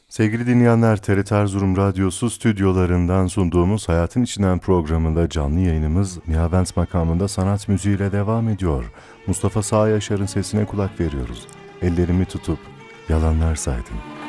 Sevgili dinleyenler, TRT Erzurum Radyosu stüdyolarından sunduğumuz Hayatın İçinden programında canlı yayınımız Nihavent makamında sanat müziğiyle devam ediyor. Mustafa Sağ Yaşar'ın sesine kulak veriyoruz. Ellerimi tutup yalanlar saydın.